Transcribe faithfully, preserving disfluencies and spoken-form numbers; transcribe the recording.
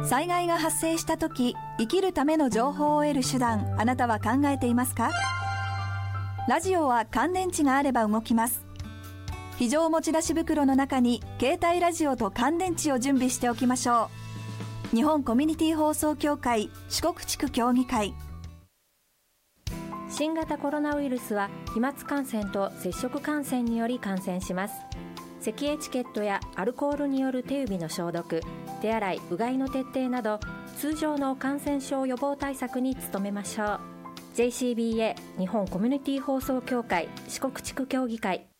災害が発生した時、生きるための情報を得る手段、あなたは考えていますか？ラジオは乾電池があれば動きます。非常持ち出し袋の中に携帯ラジオと乾電池を準備しておきましょう。日本コミュニティ放送協会四国地区協議会。 新型コロナウイルスは飛沫感染と接触感染により感染します。咳エチケットやアルコールによる手指の消毒、手洗い、うがいの徹底など通常の感染症予防対策に努めましょう。 ジェイシービーエー 日本コミュニティ放送協会四国地区協議会。